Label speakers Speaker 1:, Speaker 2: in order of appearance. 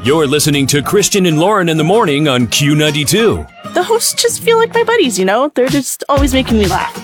Speaker 1: You're listening to Christian and Lauren in the morning on Q92.
Speaker 2: The hosts just feel like my buddies, you know? They're just always making me laugh.